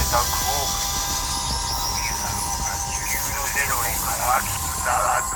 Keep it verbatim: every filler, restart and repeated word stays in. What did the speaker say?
宅を、地球のゼロから来たら